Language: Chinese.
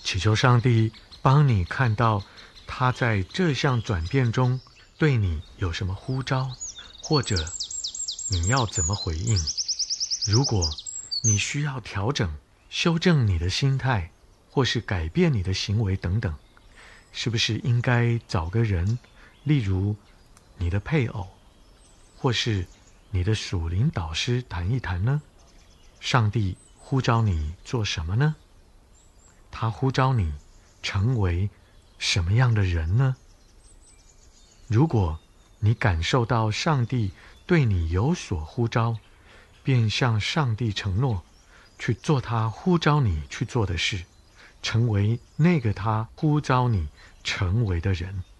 祈求上帝帮你看到他在这项转变中对你有什么呼召，或者你要怎么回应。如果你需要调整、修正你的心态，或是改变你的行为等等，是不是应该找个人，例如你的配偶，或是你的属灵导师谈一谈呢？上帝呼召你做什么呢？他呼召你成为什么样的人呢？如果你感受到上帝对你有所呼召，便向上帝承诺，去做他呼召你去做的事，成为那个他呼召你成为的人。